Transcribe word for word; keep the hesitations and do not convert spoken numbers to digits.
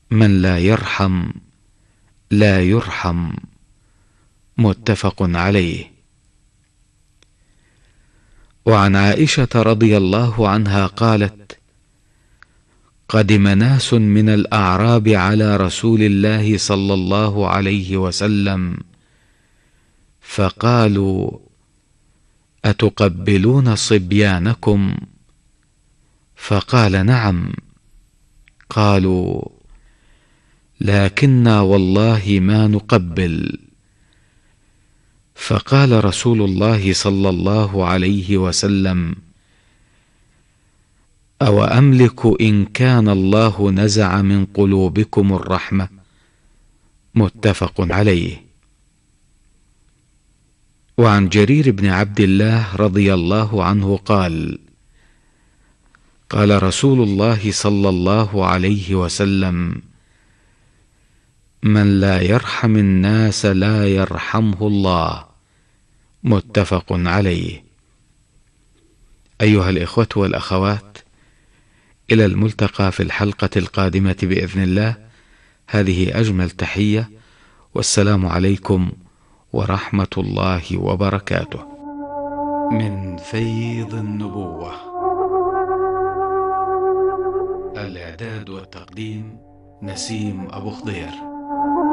من لا يرحم لا يرحم. متفق عليه. وعن عائشة رضي الله عنها قالت: قدم ناس من الأعراب على رسول الله صلى الله عليه وسلم فقالوا: أتقبلون صبيانكم؟ فقال: نعم. قالوا: لكنا والله ما نقبل. فقال رسول الله صلى الله عليه وسلم: أو أملك إن كان الله نزع من قلوبكم الرحمة. متفق عليه. وعن جرير بن عبد الله رضي الله عنه قال: قال رسول الله صلى الله عليه وسلم: من لا يرحم الناس لا يرحمه الله. متفق عليه. أيها الإخوة والأخوات، إلى الملتقى في الحلقة القادمة بإذن الله. هذه أجمل تحية، والسلام عليكم ورحمة الله وبركاته. من فيض النبوة. الإعداد والتقديم نسيم أبو خضير.